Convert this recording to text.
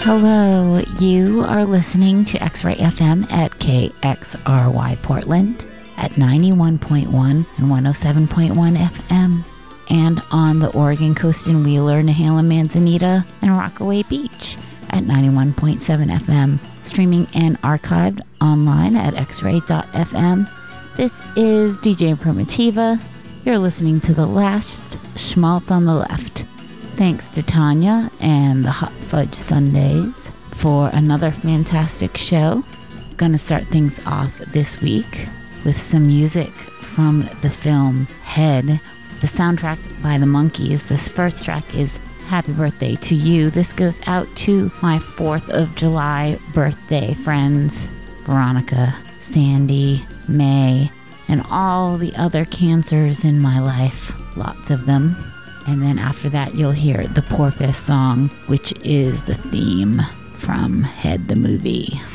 Hello, you are listening to X-Ray FM at KXRY Portland at 91.1 and 107.1 FM, and on the Oregon coast in Wheeler, Nehalem, Manzanita, and Rockaway Beach at 91.7 FM, streaming and archived online at xray.fm. This is DJ Primitiva. You're listening to The Last Schmaltz on the Left. Thanks to Tanya and the Hot Fudge Sundays for another fantastic show. Gonna start things off this week with some music from the film Head, the soundtrack by the Monkees. This first track is Happy Birthday to You. This goes out to my 4th of July birthday friends, Veronica, Sandy, May, and all the other cancers in my life. Lots of them. And then after that, you'll hear the Porpoise song, which is the theme from Head the movie.